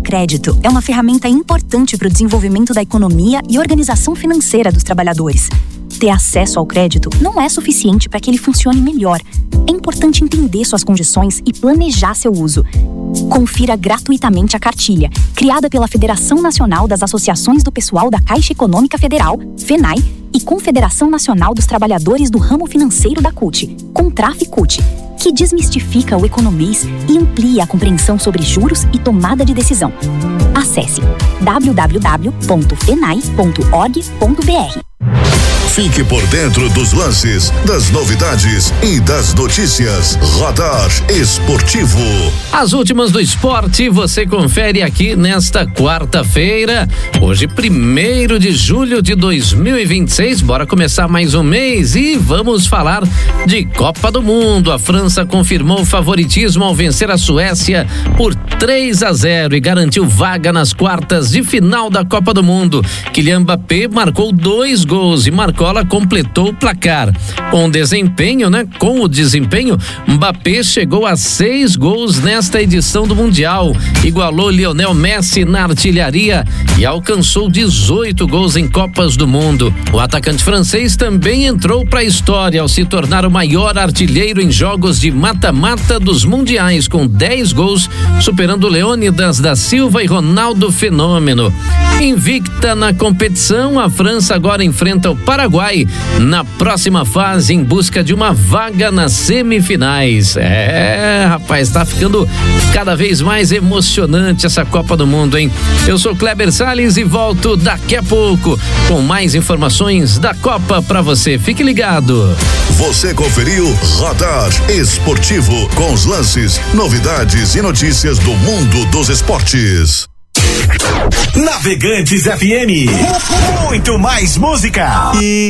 crédito é uma ferramenta importante para o desenvolvimento da economia e organização financeira dos trabalhadores. Ter acesso ao crédito não é suficiente para que ele funcione melhor. É importante entender suas condições e planejar seu uso. Confira gratuitamente a cartilha, criada pela Federação Nacional das Associações do Pessoal da Caixa Econômica Federal, FENAI, e Confederação Nacional dos Trabalhadores do Ramo Financeiro da CUT, Contraf-CUT, que desmistifica o economês e amplia a compreensão sobre juros e tomada de decisão. Acesse www.fenai.org.br. Fique por dentro dos lances, das novidades e das notícias. Radar Esportivo. As últimas do esporte você confere aqui nesta quarta-feira, hoje 1º de julho de 2026. Bora começar mais um mês e vamos falar de Copa do Mundo. A França confirmou o favoritismo ao vencer a Suécia por 3-0 e garantiu vaga nas quartas de final da Copa do Mundo. Kylian Mbappé marcou 2 gols e Marcola completou o placar. Com o desempenho, Mbappé chegou a 6 gols nesta edição do Mundial, igualou Lionel Messi na artilharia e alcançou 18 gols em Copas do Mundo. O atacante francês também entrou para a história ao se tornar o maior artilheiro em jogos de mata-mata dos mundiais, com 10 gols, superando Leônidas da Silva e Ronaldo Fenômeno. Invicta na competição, a França agora enfrenta o Paraguai na próxima fase em busca de uma vaga nas semifinais. Rapaz, tá ficando cada vez mais emocionante essa Copa do Mundo, hein? Eu sou Kleber Salles e volto daqui a pouco com mais informações da Copa pra você. Fique ligado. Você conferiu Radar Esportivo com os lances, novidades e notícias do mundo dos esportes. Navegantes FM, muito mais música.